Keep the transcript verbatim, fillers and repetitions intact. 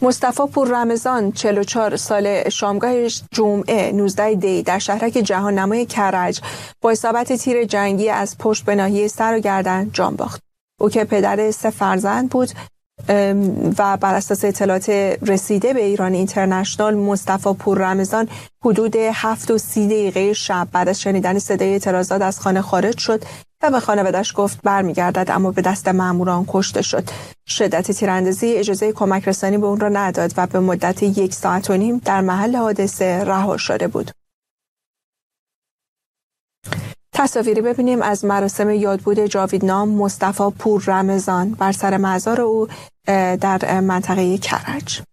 مصطفی پوررمضان چهل و چهار ساله شامگاه جمعه نوزده دی در شهرک جهاننمای کرج با اصابت تیر جنگی از پشت به ناحیه سر و گردن جان باخت. او که پدر سه فرزند بود و بر اساس اطلاعات رسیده به ایران اینترنشنال، مصطفی پوررمضان حدود هفت و سی دقیقه شب بعد از شنیدن صدای اعتراضات از خانه خارج شد و به خانواده‌اش گفت برمیگردد، اما به دست ماموران کشته شد. شدت تیراندازی اجازه کمک رسانی به اون را نداد و به مدت یک ساعت و نیم در محل حادثه رها شده بود. تصاویری ببینیم از مراسم یادبود جاویدنام مصطفی پوررمضان بر سر مزار او در منطقه کرج.